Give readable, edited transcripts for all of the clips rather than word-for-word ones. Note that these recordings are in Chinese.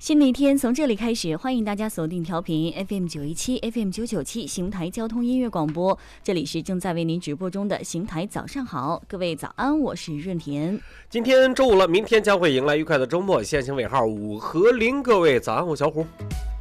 新的一天从这里开始，欢迎大家锁定调频 FM917 FM997 邢台交通音乐广播，这里是正在为您直播中的邢台早上好，各位早安，我是润田。 今天周五了，明天将会迎来愉快的周末，限行尾号5和0，各位早安，我小虎。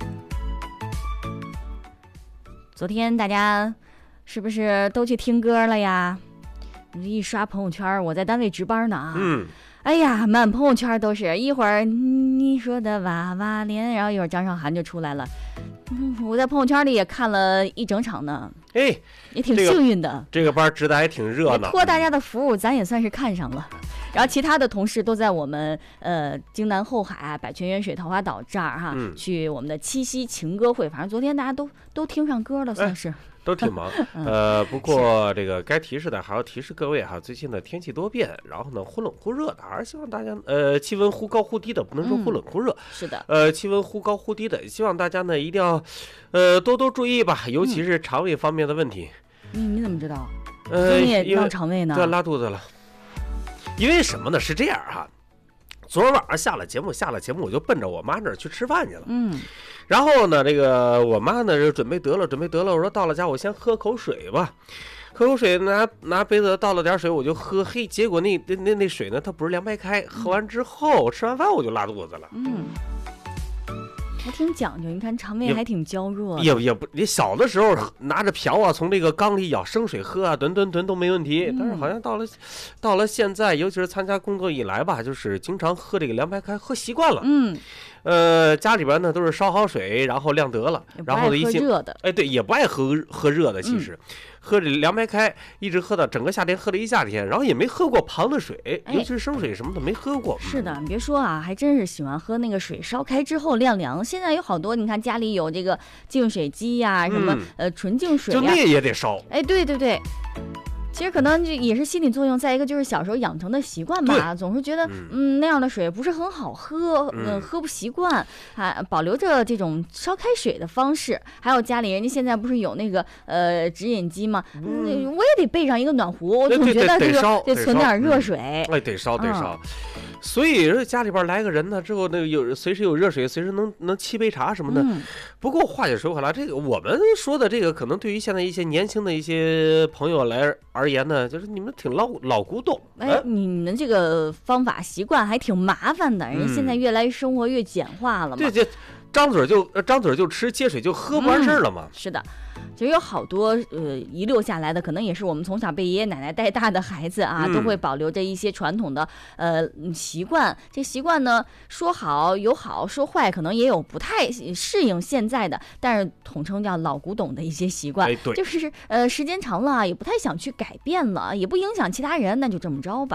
昨天大家是不是都去听歌了呀？一刷朋友圈，我在单位值班呢啊。哎呀，满朋友圈都是，一会儿你说的娃娃脸，然后一会儿张韶涵就出来了。我在朋友圈里也看了一整场呢， 哎， 也挺幸运的。 这个班值得还挺热闹， 托大家的福，咱也算是看上了。然后其他的同事都在我们京南后海、百泉源水、桃花岛这儿哈，去我们的七夕情歌会。反正昨天大家都听上歌了，算是。 都挺忙，不过这个该提示的还要提示各位哈，最近的天气多变，然后呢忽冷忽热的，还是希望大家气温忽高忽低的，不能说忽冷忽热， 是的， 气温忽高忽低的，希望大家呢一定要多多注意吧，尤其是肠胃方面的问题。 你怎么知道？你也闹肠胃呢？ 对，拉肚子了。因为什么呢？是这样哈。昨晚上下了节目，我就奔着我妈那儿去吃饭去了。然后呢，这个我妈呢就准备得了。我说到了家，我先喝口水吧。喝口水，拿杯子倒了点水，我就喝。嘿，结果那水呢，它不是凉白开。喝完之后，吃完饭我就拉肚子了。 还挺讲究，你看肠胃还挺娇弱。 也不，你小的时候拿着瓢啊，从这个缸里舀生水喝啊，吨都没问题。但是好像到了现在，尤其是参加工作以来吧，就是经常喝这个凉白开，喝习惯了。家里边呢都是烧好水，然后晾得了，然后一进热的， 哎，对，也不爱喝热的，其实。喝这凉白开，一直喝到整个夏天，喝了一夏天，然后也没喝过旁的水，尤其是生水什么的没喝过。 是的，你别说啊，还真是喜欢喝那个水烧开之后晾凉。现在有好多，你看家里有这个净水机呀，什么纯净水呀， 就那也得烧。 哎，对。其实可能也是心理作用，再一个就是小时候养成的习惯吧，总是觉得那样的水不是很好喝，喝不习惯，保留着这种烧开水的方式。还有家里人家现在不是有那个直饮机吗？我也得备上一个暖壶，我总觉得这个得存点热水。 哎，得烧。所以家里边来个人呢，之后那个随时有热水，随时能沏杯茶什么的。不过话就说回来，这个我们说的这个，可能对于现在一些年轻的一些朋友来而言呢，就是你们挺老古董。 哎，你们这个方法习惯还挺麻烦的，人现在越来生活越简化了嘛。 对，张嘴就吃，接水就喝，不完事儿了嘛。 是的。其实有好多遗留下来的，可能也是我们从小被爷爷奶奶带大的孩子啊，都会保留着一些传统的习惯。这习惯呢，说好有好，说坏可能也有不太适应现在的，但是统称叫老古董的一些习惯。 哎，对， 就是时间长了也不太想去改变了，也不影响其他人，那就这么着吧。